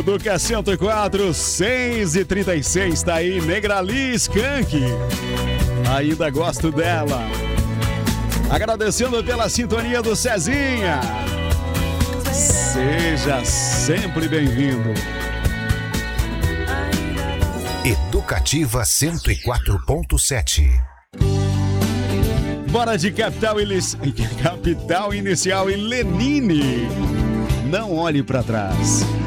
Educa 104, 6h36, tá aí, Negrali Skank. Ainda gosto dela. Agradecendo pela sintonia do Cezinha. Seja sempre bem-vindo. Educativa 104.7. Bora de Capital Inicial e Lenine. Não olhe pra trás.